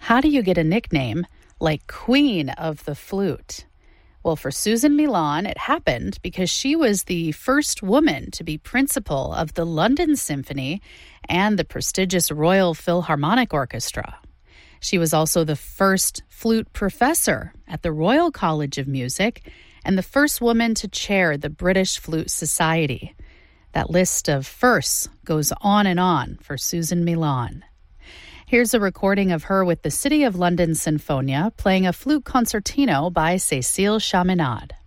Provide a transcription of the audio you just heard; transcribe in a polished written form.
How do you get a nickname like Queen of the Flute? Well, for Susan Milan, it happened because she was the first woman to be principal of the London Symphony and the prestigious Royal Philharmonic Orchestra. She was also the first flute professor at the Royal College of Music and the first woman to chair the British Flute Society. That list of firsts goes on and on for Susan Milan. Here's a recording of her with the City of London Sinfonia playing a flute concertino by Cécile Chaminade.